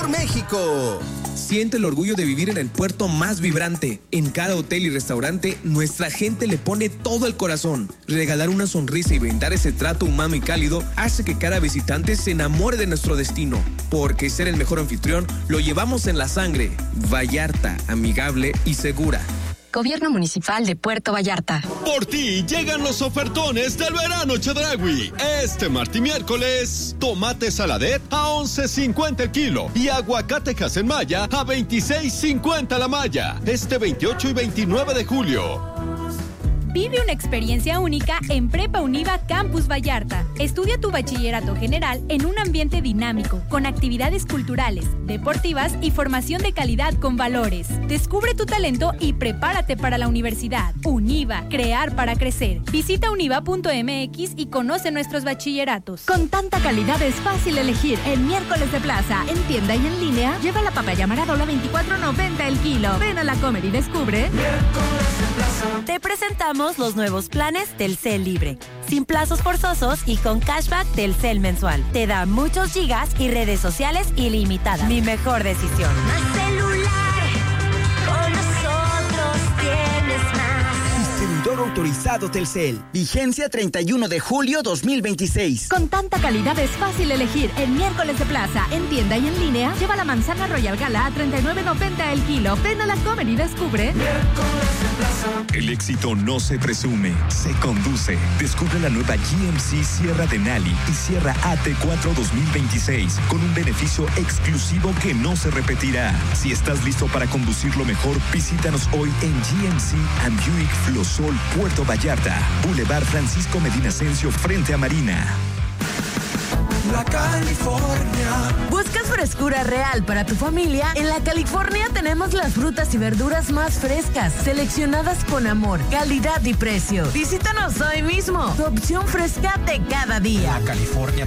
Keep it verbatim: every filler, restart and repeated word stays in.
por México. Siente el orgullo de vivir en el puerto más vibrante. En cada hotel y restaurante, nuestra gente le pone todo el corazón. Regalar una sonrisa y brindar ese trato humano y cálido hace que cada visitante se enamore de nuestro destino. Porque ser el mejor anfitrión lo llevamos en la sangre. Vallarta, amigable y segura. Gobierno Municipal de Puerto Vallarta. Por ti llegan los ofertones del verano Chedraui. Este martes y miércoles, tomate saladet a once cincuenta el kilo y aguacate Hasenmaya a veintiséis cincuenta la malla. Este veintiocho y veintinueve de julio. Vive una experiencia única en Prepa Univa Campus Vallarta. Estudia tu bachillerato general en un ambiente dinámico, con actividades culturales, deportivas y formación de calidad con valores. Descubre tu talento y prepárate para la universidad. Univa, crear para crecer. Visita univa punto m x y conoce nuestros bachilleratos. Con tanta calidad es fácil elegir el miércoles de plaza. En tienda y en línea, lleva la papaya Maradola veinticuatro noventa el kilo. Ven a la Comer y descubre. Miércoles de plaza. Te presentamos los nuevos planes Telcel Libre, sin plazos forzosos y con cashback Telcel mensual. Te da muchos gigas y redes sociales ilimitadas. Mi mejor decisión. Más celular, con nosotros tienes más. Distribuidor autorizado Telcel. Vigencia treinta y uno de julio dos mil veintiséis. Con tanta calidad es fácil elegir el miércoles de plaza. En tienda y en línea, lleva la manzana Royal Gala a treinta y nueve noventa el kilo. Ven a la Comer y descubre. Miércoles de plaza. El éxito no se presume, se conduce. Descubre la nueva G M C Sierra Denali y Sierra A T cuatro dos mil veintiséis con un beneficio exclusivo que no se repetirá. Si estás listo para conducirlo mejor, visítanos hoy en G M C and Buick Flosol Puerto Vallarta, Boulevard Francisco Medina Ascencio frente a Marina. La California. ¿Buscas frescura real para tu familia? En La California tenemos las frutas y verduras más frescas, seleccionadas con amor, calidad y precio. Visítanos hoy mismo. Tu opción fresca de cada día. La California